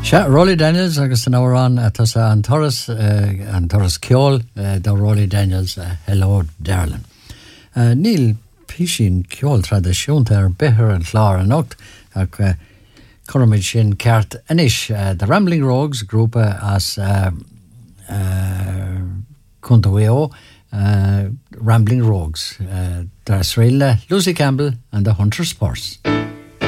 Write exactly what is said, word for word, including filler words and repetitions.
Se Rolly Daniels agus an árán atas an Torres uh, an Torres Ceol uh, da Rolly Daniels uh, Hello Darlin. Uh, Níl písin ceol tradiisiúnta ar bithir an chlár an ocht ag uh, chormid sin ceart inis uh, the Rambling Rogues grúpa as uh, uh, Cuntaweo uh, Rambling Rogues uh, Dras Lucy Campbell and the Hunter Sports.